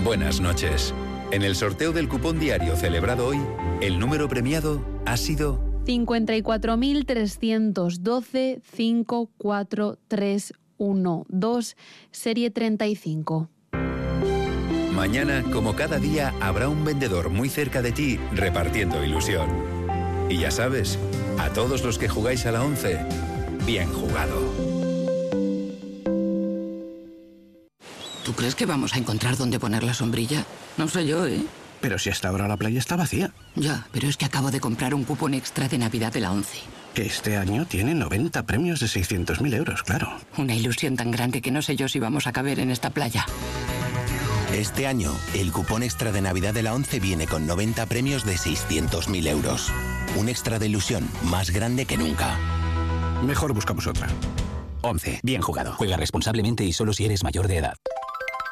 Buenas noches. En el sorteo del cupón diario celebrado hoy, el número premiado ha sido 54.312-54312, serie 35. Mañana, como cada día, habrá un vendedor muy cerca de ti repartiendo ilusión. Y ya sabes, a todos los que jugáis a la 11, bien jugado. ¿Tú crees que vamos a encontrar dónde poner la sombrilla? No sé yo, ¿eh? Pero si hasta ahora la playa está vacía. Ya, pero es que acabo de comprar un cupón extra de Navidad de la 11. Que este año tiene 90 premios de 600.000 euros, claro. Una ilusión tan grande que no sé yo si vamos a caber en esta playa. Este año, el cupón extra de Navidad de la 11 viene con 90 premios de 600.000 euros. Un extra de ilusión más grande que nunca. Mejor buscamos otra. 11. Bien jugado. Juega responsablemente y solo si eres mayor de edad.